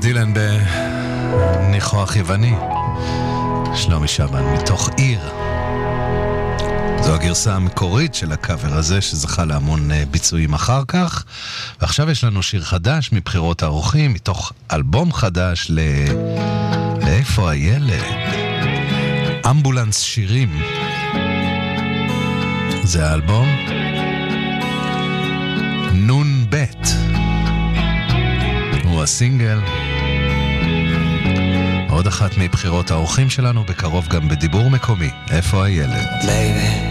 דילן בניחוח יווני, שלומי שבן מתוך עיר. זו הגרסה המקורית של הקאבר הזה שזכה להמון ביצועים אחר כך. ועכשיו יש לנו שיר חדש מבחירות האורחים מתוך אלבום חדש לאיפה הילד? אמבולנס שירים. זה האלבום נון בית, הוא הסינגל. עוד אחת מבחירות האורחים שלנו, בקרוב גם בדיבור מקומי. איפה הילד? Baby,